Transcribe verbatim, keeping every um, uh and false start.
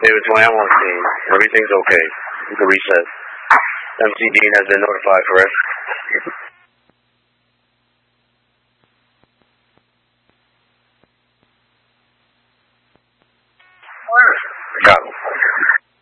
David twenty, I'm on scene. Everything's okay. You can reset. M C Dean has been notified, correct?